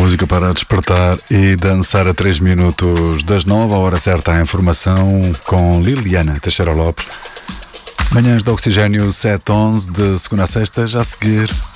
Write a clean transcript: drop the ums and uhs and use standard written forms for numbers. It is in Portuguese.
Música para despertar e dançar a 3 minutos das 9, a hora certa, a informação com Liliana Teixeira Lopes. Manhãs de Oxigênio 7-11, de segunda a sexta, já a seguir.